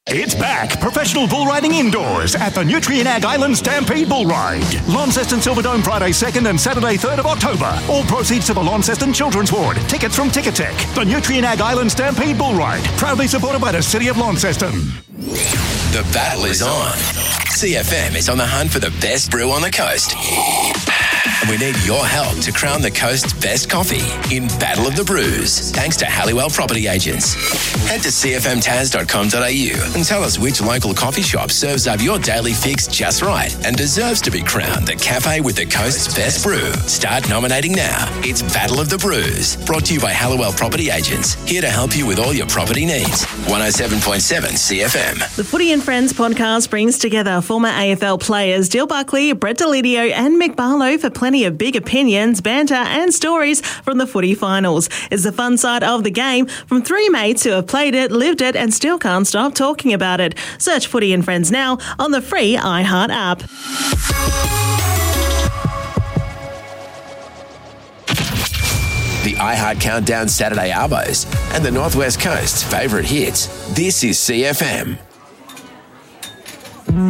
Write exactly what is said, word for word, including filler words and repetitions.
It's back. Professional bull riding indoors at the Nutrien Ag Island Stampede Bull Ride. Launceston Silverdome Friday second and Saturday third of October. All proceeds to the Launceston Children's Ward. Tickets from Ticketek. The Nutrien Ag Island Stampede Bull Ride. Proudly supported by the City of Launceston. The battle is on. C F M is on the hunt for the best brew on the coast. And we need your help to crown the coast's best coffee in Battle of the Brews. Thanks to Halliwell Property Agents. Head to c f m taz dot com dot a u and tell us which local coffee shop serves up your daily fix just right and deserves to be crowned the cafe with the coast's best brew. Start nominating now. It's Battle of the Brews. Brought to you by Halliwell Property Agents. Here to help you with all your property needs. one oh seven point seven C F M. The Footy and Friends podcast brings together former A F L players Dill Buckley, Brett Delidio and Mick Barlow for plenty of big opinions, banter and stories from the footy finals. It's the fun side of the game from three mates who have played it, lived it and still can't stop talking about it. Search Footy and Friends now on the free iHeart app. The iHeart Countdown Saturday Arvos and the Northwest Coast's favourite hits. This is C F M.